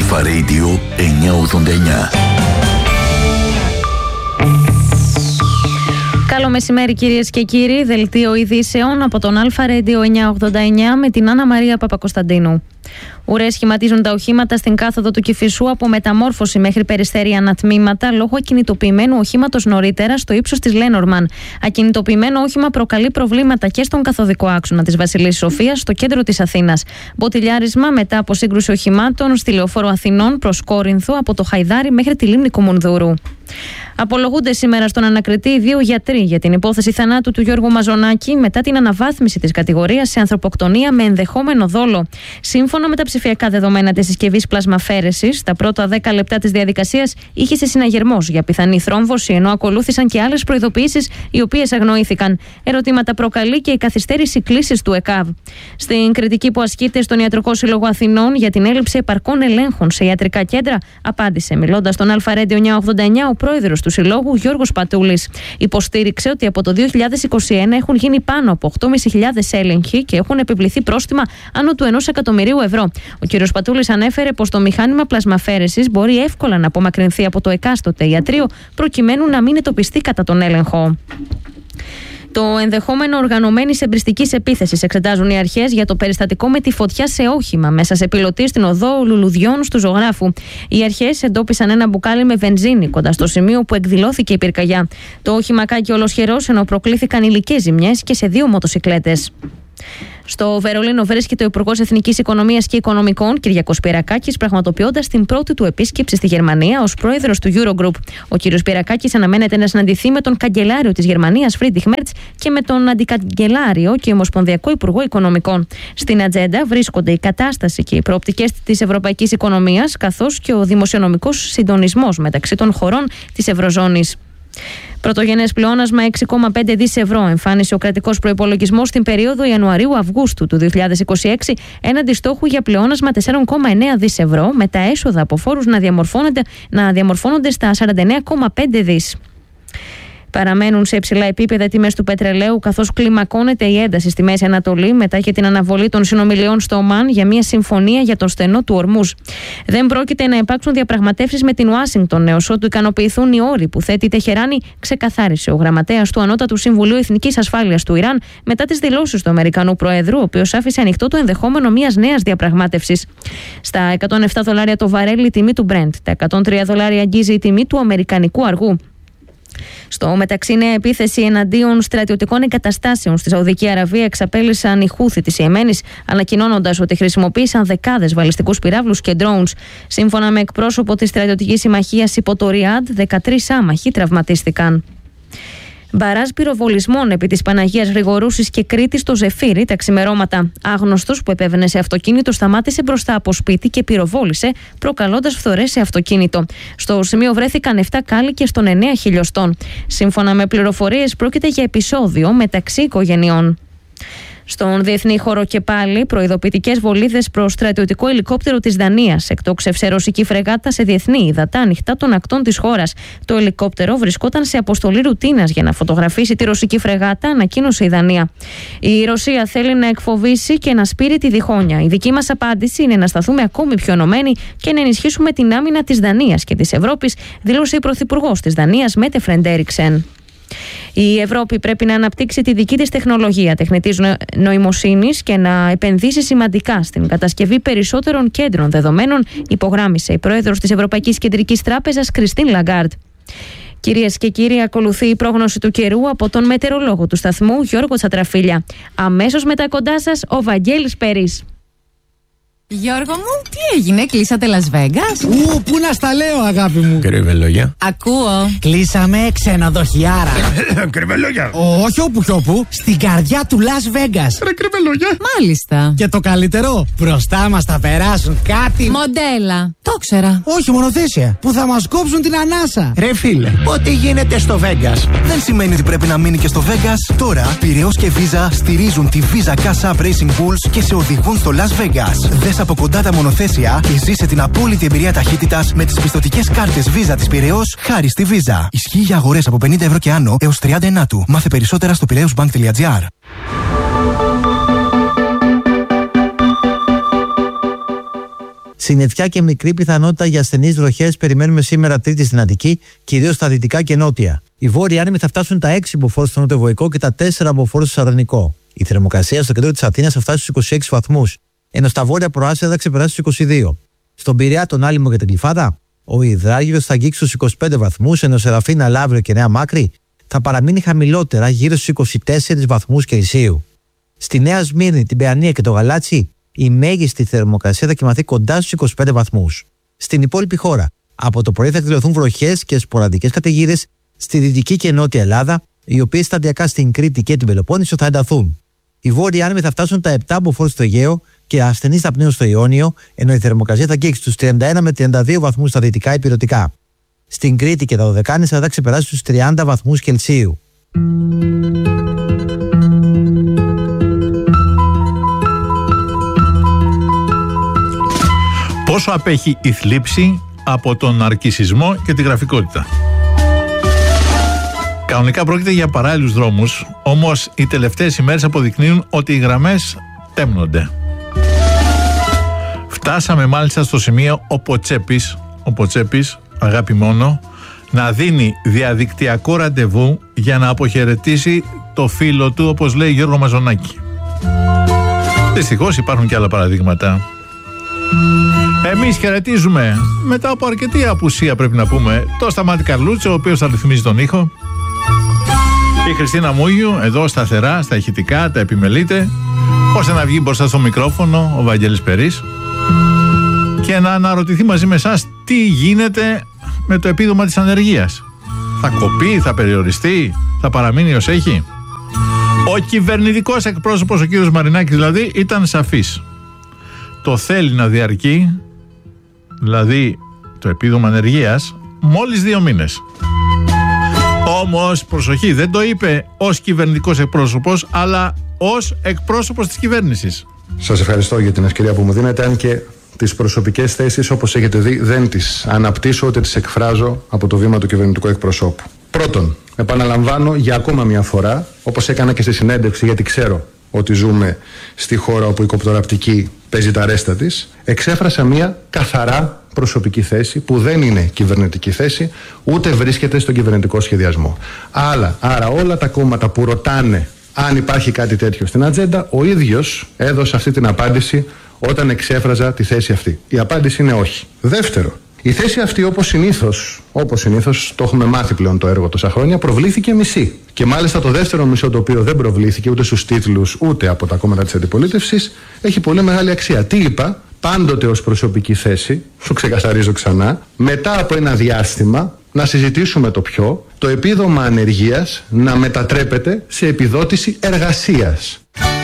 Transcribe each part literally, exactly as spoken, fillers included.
Αλφα Radio εννιακόσια ογδόντα εννιά. Καλό μεσημέρι κυρίες και κύριοι, δελτίο ειδήσεων από τον Αλφα Radio εννιακόσια ογδόντα εννιά με την Άννα Μαρία Παπακοσταντίνου. Ουρές σχηματίζουν τα οχήματα στην κάθοδο του Κηφισού από μεταμόρφωση μέχρι περιστέρια ανατμήματα λόγω ακινητοποιημένου οχήματος νωρίτερα στο ύψος της Λένορμαν. Ακινητοποιημένο όχημα προκαλεί προβλήματα και στον καθοδικό άξονα της Βασιλής Σοφίας στο κέντρο της Αθήνας. Μποτιλιάρισμα μετά από σύγκρουση οχημάτων στη Λεωφόρο Αθηνών προς Κόρινθο από το Χαϊδάρι μέχρι τη λίμνη Κουμουνδούρου. Απολογούνται σήμερα στον ανακριτή δύο γιατροί για την υπόθεση θανάτου του Γιώργου Μαζονάκη μετά την αναβάθμιση της κατηγορίας σε ανθρωποκτονία με ενδεχόμενο δόλο. Σύμφωνα με τα ψηφιακά δεδομένα της συσκευής πλασμαφαίρεσης, τα πρώτα δέκα λεπτά της διαδικασίας είχε σε συναγερμός για πιθανή θρόμβωση, ενώ ακολούθησαν και άλλες προειδοποιήσεις οι οποίες αγνοήθηκαν. Ερωτήματα προκαλεί και η καθυστέρηση κλήσης του ΕΚΑΒ. Στην κριτική που ασκείται στον Ιατρικό Σύλλογο Αθηνών για την έλλειψη επαρκών ελέγχων σε ιατρικά κέντρα, απάντησε μιλώντας στον Αλφα Radio εννιακόσια ογδόντα εννιά ο πρόεδρος του Συλλόγου Γιώργος Πατούλης. Υποστήριξε ότι από το δύο χιλιάδες είκοσι ένα έχουν γίνει πάνω από οκτώ χιλιάδες πεντακόσιοι έλεγχοι και έχουν επιβληθεί πρόστιμα άνω του ενός εκατομμυρίου ευρώ. Ο κ. Πατούλης ανέφερε πως το μηχάνημα πλασμαφέρεσης μπορεί εύκολα να απομακρυνθεί από το εκάστοτε ιατρείο προκειμένου να μην εντοπιστεί κατά τον έλεγχο. Το ενδεχόμενο οργανωμένης εμπριστικής επίθεσης εξετάζουν οι αρχές για το περιστατικό με τη φωτιά σε όχημα μέσα σε πιλωτή στην οδό Λουλουδιών του Ζωγράφου. Οι αρχές εντόπισαν ένα μπουκάλι με βενζίνη κοντά στο σημείο που εκδηλώθηκε η πυρκαγιά. Το όχημα κάκι ολοσχερός ενώ προκλήθηκαν υλικές ζημιές και σε δύο μοτοσικλέτες. Στο Βερολίνο βρίσκεται ο Υπουργός Εθνικής Οικονομίας και Οικονομικών, Κυριάκος Πυρακάκης, πραγματοποιώντας την πρώτη του επίσκεψη στη Γερμανία ως πρόεδρος του Eurogroup. Ο κ. Πυρακάκης αναμένεται να συναντηθεί με τον καγκελάριο της Γερμανίας, Φρίντριχ Μέρτς, και με τον αντικαγκελάριο και ομοσπονδιακό Υπουργό Οικονομικών. Στην ατζέντα βρίσκονται η κατάσταση και οι προοπτικές της ευρωπαϊκής οικονομίας, καθώς και ο δημοσιονομικός συντονισμός μεταξύ των χωρών της Ευρωζώνης. Πρωτογενές πλεόνασμα έξι κόμμα πέντε δισεκατομμύρια ευρώ εμφάνισε ο κρατικός προϋπολογισμός στην περίοδο Ιανουαρίου-Αυγούστου του δύο χιλιάδες είκοσι έξι, έναντι στόχου για πλεόνασμα τέσσερα κόμμα εννέα δισεκατομμύρια ευρώ, με τα έσοδα από φόρους να διαμορφώνονται, να διαμορφώνονται στα σαράντα εννέα κόμμα πέντε δισεκατομμύρια. Παραμένουν σε υψηλά επίπεδα τιμές του πετρελαίου, καθώς κλιμακώνεται η ένταση στη Μέση Ανατολή μετά και την αναβολή των συνομιλιών στο Ομάν για μια συμφωνία για τον στενό του Ορμούζ. Δεν πρόκειται να υπάρξουν διαπραγματεύσεις με την Ουάσιγκτον έως ότου ικανοποιηθούν οι όροι που θέτει η Τεχεράνη, ξεκαθάρισε ο γραμματέας του Ανώτατου Συμβουλίου Εθνικής Ασφάλειας του Ιράν μετά τις δηλώσεις του Αμερικανού Προέδρου, ο οποίος άφησε ανοιχτό το ενδεχόμενο μιας νέας διαπραγμάτευσης. Στα εκατόν επτά δολάρια το βαρέλι η τιμή του Brent, τα εκατόν τρία δολάρια αγγίζει η τιμή του αμερικανικού αργού. Στο μεταξύ, νέα επίθεση εναντίον στρατιωτικών εγκαταστάσεων στη Σαουδική Αραβία εξαπέλυσαν οι Χούθι της Ιεμένης, ανακοινώνοντας ότι χρησιμοποίησαν δεκάδες βαλιστικούς πυράβλους και drones. Σύμφωνα με εκπρόσωπο της στρατιωτικής συμμαχίας υπό το Ριάντ, δεκατρείς άμαχοι τραυματίστηκαν. Μπαράζ πυροβολισμών επί της Παναγίας Γρηγορούσης και Κρήτης στο Ζεφύρι τα ξημερώματα. Άγνωστος που επέβαινε σε αυτοκίνητο σταμάτησε μπροστά από σπίτι και πυροβόλησε, προκαλώντας φθορές σε αυτοκίνητο. Στο σημείο βρέθηκαν επτά κάλικες των εννέα χιλιοστών. Σύμφωνα με πληροφορίες, πρόκειται για επεισόδιο μεταξύ οικογενειών. Στον διεθνή χώρο και πάλι, προειδοποιητικές βολίδες προς στρατιωτικό ελικόπτερο της Δανίας εκτόξευσε ρωσική φρεγάτα σε διεθνή υδατά ανοιχτά των ακτών της χώρας. Το ελικόπτερο βρισκόταν σε αποστολή ρουτίνας για να φωτογραφίσει τη ρωσική φρεγάτα, ανακοίνωσε η Δανία. Η Ρωσία θέλει να εκφοβήσει και να σπείρει τη διχόνια. Η δική μας απάντηση είναι να σταθούμε ακόμη πιο ενωμένοι και να ενισχύσουμε την άμυνα της Δανίας και της Ευρώπης, δήλωσε η πρωθυπουργός της Δανίας, Μέτε Φρεντέριξεν. Η Ευρώπη πρέπει να αναπτύξει τη δική της τεχνολογία τεχνητής νοημοσύνης και να επενδύσει σημαντικά στην κατασκευή περισσότερων κέντρων δεδομένων, υπογράμμισε η πρόεδρος της Ευρωπαϊκής Κεντρικής Τράπεζας, Κριστίν Λαγκάρντ. Κυρίες και κύριοι, ακολουθεί η πρόγνωση του καιρού από τον μετεωρολόγο του σταθμού, Γιώργο Τσατραφίλια. Αμέσως μετά κοντά σας, ο Βαγγέλης Περής. Γιώργο μου, τι έγινε, κλείσατε Las Vegas? Ου, πού να στα λέω, αγάπη μου. Κρυβελόγια. Ακούω. Κλείσαμε ξενοδοχιάρα. Κρυβελόγια. Όχι όπου κι όπου, στην καρδιά του Las Vegas. Ρε κρυβελόγια. Μάλιστα. Και το καλύτερο, μπροστά μας θα περάσουν κάτι. Μοντέλα. Το ξέρα. Όχι, μονοθέσια. Που θα μας κόψουν την ανάσα. Ρε φίλε, ό,τι γίνεται στο Vegas δεν σημαίνει ότι πρέπει να μείνει και στο Vegas. Τώρα, Πειραιώς και Visa στηρίζουν τη Visa Cash App Racing Bulls και σε οδηγούν στο Las Vegas. Δες από κοντά τα μονοθέσια και ζήσε την απόλυτη εμπειρία ταχύτητας με τις πιστωτικές κάρτες Visa της Πειραιώς χάρη στη Visa. Ισχύει για αγορές από πενήντα ευρώ και άνω έως τριάντα εννέα του. Μάθε περισσότερα στο πειραιώσbank τελεία gr. Συννεφιά και μικρή πιθανότητα για ασθενείς βροχές περιμένουμε σήμερα Τρίτη στην Αττική, κυρίως στα δυτικά και νότια. Οι βόρειοι άνεμοι θα φτάσουν τα έξι μποφόρ στο νοτιοβοϊκό και τα τέσσερα μποφόρ στο Σαρδανικό. Η θερμοκρασία στο κέντρο της Αθήνας θα φτάσει στους είκοσι έξι βαθμούς, ενώ στα βόρεια προάστια θα ξεπεράσει στους είκοσι δύο. Στον Πειραιά, τον Άλυμο και την Κλιφάδα, ο υδράγυρος θα αγγίξει στους είκοσι πέντε βαθμούς, ενώ Σεραφίνα, Λαύριο και Νέα Μάκρη θα παραμείνει χαμηλότερα γύρω στους είκοσι τέσσερις βαθμούς Κελσίου. Στη Νέα Σμύρνη, την Παιανία και το Γαλάτσι, η μέγιστη θερμοκρασία θα κοιμαθεί κοντά στους είκοσι πέντε βαθμούς. Στην υπόλοιπη χώρα, από το πρωί θα εκδηλωθούν βροχές και σποραδικές καταιγίδες στη δυτική και νότια Ελλάδα, οι οποίες σταδιακά στην Κρήτη και την Πελοπόννησο θα ενταθούν. Οι βόρειοι άνεμοι θα φτάσουν τα επτά μποφόρ στο Αιγαίο και ασθενείς θα πνέουν στο Ιόνιο, ενώ η θερμοκρασία θα αγγίξει στους τριάντα ένα με τριάντα δύο βαθμούς στα δυτικά υπηρετικά. Στην Κρήτη και τα Δωδεκάνησα θα ξεπεράσει στους τριάντα βαθμούς Κελσίου. Πόσο απέχει η θλίψη από τον ναρκισσισμό και τη γραφικότητα? Κανονικά πρόκειται για παράλληλους δρόμους, όμως οι τελευταίες ημέρες αποδεικνύουν ότι οι γραμμές τέμνονται. Φτάσαμε μάλιστα στο σημείο ο Ποτσέπης, ο Ποτσέπης, αγάπη μόνο, να δίνει διαδικτυακό ραντεβού για να αποχαιρετήσει το φίλο του, όπως λέει Γιώργο Μαζονάκη. Δυστυχώς υπάρχουν και άλλα παραδείγματα. Εμείς χαιρετίζουμε, μετά από αρκετή απουσία πρέπει να πούμε, το Σταμάτη Καρλούτσο, ο οποίος θα ρυθμίζει τον ήχο. Η Χριστίνα Μούγιου, εδώ σταθερά, στα ηχητικά, τα επιμελείται, ώστε να βγει μπροστά στο μικρόφωνο ο Βαγγέλης Περής και να αναρωτηθεί μαζί με εσάς τι γίνεται με το επίδομα της ανεργίας. Θα κοπεί, θα περιοριστεί, θα παραμείνει ως έχει? Ο κυβερνητικός εκπρόσωπος, ο κύριος Μαρινάκης δηλαδή, ήταν σαφής. Το θέλει να διαρκεί, δηλαδή το επίδομα ανεργίας, μόλις δύο μήνες. Όμως, προσοχή, δεν το είπε ως κυβερνητικός εκπρόσωπος, αλλά ως εκπρόσωπος της κυβέρνησης. Σας ευχαριστώ για την ευκαιρία που μου δίνετε, αν και τις προσωπικές θέσεις, όπως έχετε δει, δεν τις αναπτύσσω ούτε τις εκφράζω από το βήμα του κυβερνητικού εκπροσώπου. Πρώτον, επαναλαμβάνω για ακόμα μια φορά, όπως έκανα και στη συνέντευξη, γιατί ξέρω ότι ζούμε στη χώρα όπου η κοπτοραπτική παίζει τα ρέστα της, εξέφρασα μια καθαρά προσωπική θέση που δεν είναι κυβερνητική θέση, ούτε βρίσκεται στον κυβερνητικό σχεδιασμό. Άλλα, άρα όλα τα κόμματα που ρωτάνε αν υπάρχει κάτι τέτοιο στην ατζέντα, ο ίδιος έδωσε αυτή την απάντηση όταν εξέφραζα τη θέση αυτή. Η απάντηση είναι όχι. Δεύτερο, η θέση αυτή, όπως συνήθως, όπως συνήθως το έχουμε μάθει πλέον το έργο τόσα χρόνια, προβλήθηκε μισή. Και μάλιστα το δεύτερο μισό, το οποίο δεν προβλήθηκε ούτε στους τίτλους ούτε από τα κόμματα της αντιπολίτευσης, έχει πολύ μεγάλη αξία. Τι είπα? Πάντοτε ως προσωπική θέση, σου ξεκαθαρίζω ξανά, μετά από ένα διάστημα να συζητήσουμε το ποιο, το επίδομα ανεργίας να μετατρέπεται σε επιδότηση εργασίας.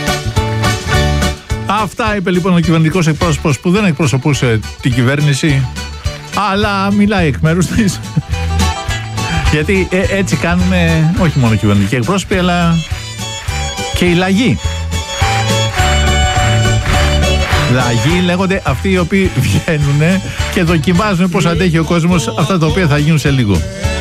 Αυτά είπε λοιπόν ο κυβερνητικός εκπρόσωπος που δεν εκπροσωπούσε την κυβέρνηση, αλλά μιλάει εκ μέρους της. Γιατί ε, έτσι κάνουν όχι μόνο οι κυβερνητικοί εκπρόσωποι, αλλά και οι λαγοί. Λαγοί λέγονται αυτοί οι οποίοι βγαίνουν και δοκιμάζουν πώς αντέχει ο κόσμος αυτά τα οποία θα γίνουν σε λίγο.